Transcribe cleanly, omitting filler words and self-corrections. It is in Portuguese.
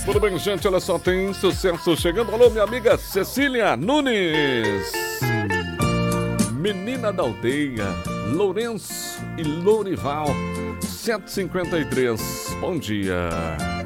Tudo bem, gente? Olha só, tem sucesso chegando. Alô, minha amiga Cecília Nunes. Menina da Aldeia, Lourenço e Lourival, 7h53. Bom dia.